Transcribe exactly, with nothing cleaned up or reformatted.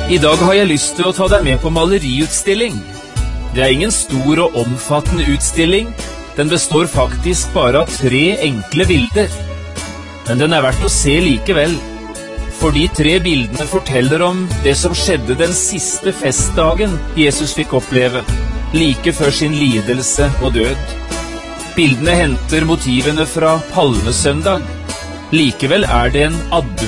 I dag har jeg lyst til å ta deg med på maleriutstilling. Det er ingen stor og omfattende utstilling. Den består faktisk bare av tre enkle bilder. Men den er verdt å se likevel. For de tre bildene forteller om det som skjedde den siste festdagen Jesus fikk oppleve, like før sin lidelse og død. Bildene henter motivene fra Palmesøndag. Likevel er det en advent